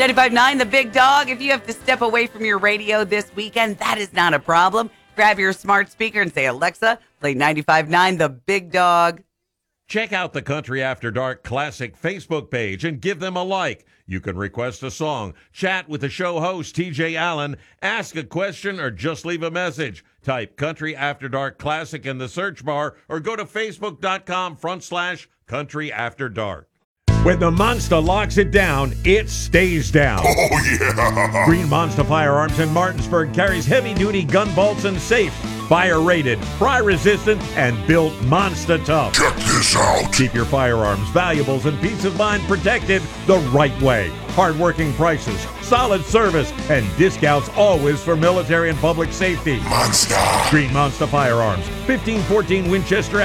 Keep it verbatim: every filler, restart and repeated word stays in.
ninety-five point nine The Big Dog. If you have to step away from your radio this weekend, that is not a problem. Grab your smart speaker and say, Alexa, play ninety-five point nine The Big Dog. Check out the Country After Dark Classic Facebook page and give them a like. You can request a song, chat with the show host, T J Allen, ask a question, or just leave a message. Type Country After Dark Classic in the search bar or go to facebook.com front slash Country After Dark. When the Monster locks it down, it stays down. Oh, yeah! Green Monster Firearms in Martinsburg carries heavy-duty gun vaults and safes. Fire-rated, fry-resistant, and built monster tough. Check this out. Keep your firearms, valuables, and peace of mind protected the right way. Hard-working prices, solid service, and discounts always for military and public safety. Monster. Green Monster Firearms, fifteen fourteen Winchester